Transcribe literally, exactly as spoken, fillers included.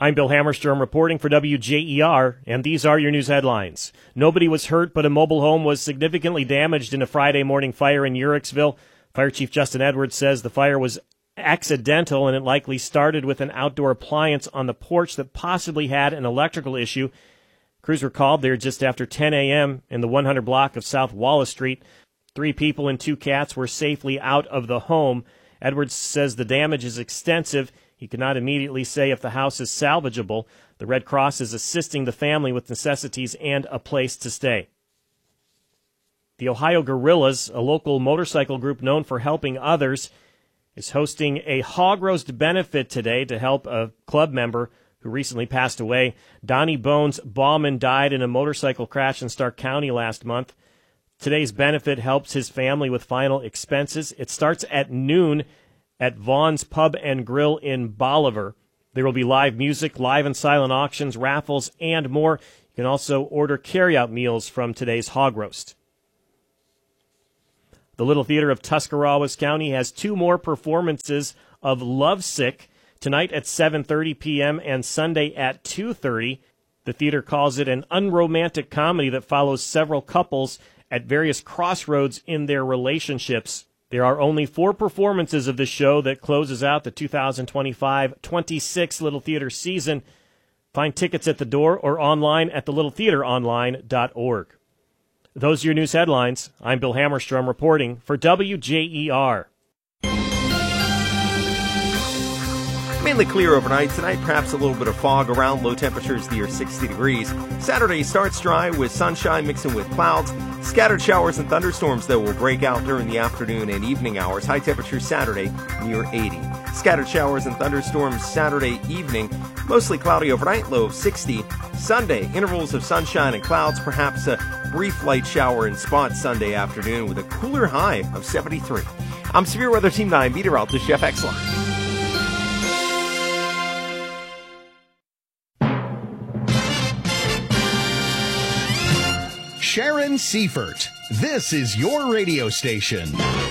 I'm Bill Hammerstrom reporting for W J E R, and these are your news headlines. Nobody was hurt, but a mobile home was significantly damaged in a Friday morning fire in Uricksville. Fire Chief Justin Edwards says the fire was accidental and it likely started with an outdoor appliance on the porch that possibly had an electrical issue. Crews were called there just after ten a.m. in the one hundred block of South Wallace Street. Three people and two cats were safely out of the home. Edwards says the damage is extensive. He cannot immediately say if the house is salvageable. The Red Cross is assisting the family with necessities and a place to stay. The Ohio Gorillas, a local motorcycle group known for helping others, is hosting a hog roast benefit today to help a club member who recently passed away. Donnie Bones Bauman died in a motorcycle crash in Stark County last month. Today's benefit helps his family with final expenses. It starts at noon at Vaughn's Pub and Grill in Bolivar. There will be live music, live and silent auctions, raffles, and more. You can also order carryout meals from today's hog roast. The Little Theater of Tuscarawas County has two more performances of Lovesick, tonight at seven thirty p.m. and Sunday at two thirty. The theater calls it an unromantic comedy that follows several couples at various crossroads in their relationships. There are only four performances of this show that closes out the two thousand twenty-five twenty-six Little Theater season. Find tickets at the door or online at the little theater online dot org. Those are your news headlines. I'm Bill Hammerstrom reporting for W J E R. Mainly clear overnight. Tonight, perhaps a little bit of fog around. Low temperatures near sixty degrees. Saturday starts dry with sunshine mixing with clouds. Scattered showers and thunderstorms, though, will break out during the afternoon and evening hours. High temperatures Saturday near eighty. Scattered showers and thunderstorms Saturday evening. Mostly cloudy overnight, low of sixty. Sunday, intervals of sunshine and clouds. Perhaps a brief light shower in spots Sunday afternoon with a cooler high of seventy-three. I'm Severe Weather Team nine meteorologist Jeff Exler. Sharon Seifert. This is your radio station.